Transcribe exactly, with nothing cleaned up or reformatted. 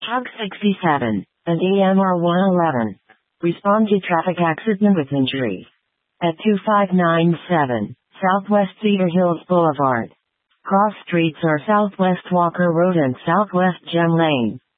Hug sixty-seven, and A M R one eleven. Respond to traffic accident with injury. At two five nine seven, Southwest Cedar Hills Boulevard. Cross streets are Southwest Walker Road and Southwest Gem Lane.